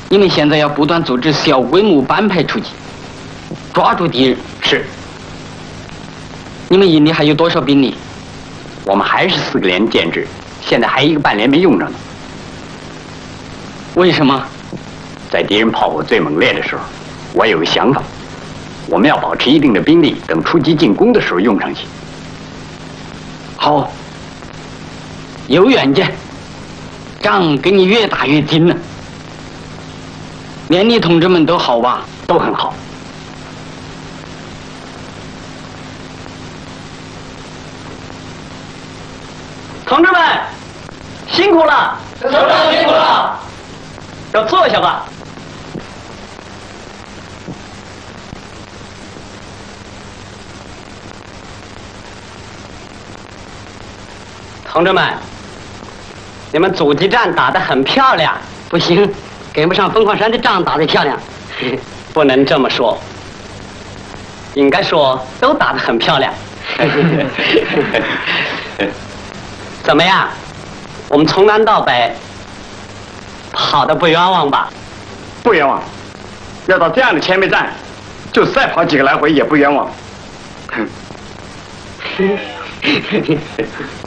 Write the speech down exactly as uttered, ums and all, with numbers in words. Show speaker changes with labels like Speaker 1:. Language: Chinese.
Speaker 1: 你们现在要不断组织小规模班排出击，抓住敌人。
Speaker 2: 是。
Speaker 1: 你们营里还有多少兵力？
Speaker 2: 我们还是四个连建制，现在还有一个半连没用着呢。
Speaker 1: 为什么？
Speaker 2: 在敌人炮火最猛烈的时候，我有个想法，我们要保持一定的兵力，等出击进攻的时候用上去。
Speaker 1: 好，有远见，仗跟你越打越精了。连里同志们都好吧？
Speaker 2: 都很好。
Speaker 1: 同志们，辛苦了！
Speaker 3: 首长辛苦了！
Speaker 1: 要坐下吧。同志们，你们阻击战打得很漂亮。不行，跟不上凤凰山的仗打得漂亮。不能这么说，应该说都打得很漂亮。怎么样？我们从南到北跑得不冤枉吧？
Speaker 4: 不冤枉。要到这样的前备战，就再跑几个来回也不冤枉。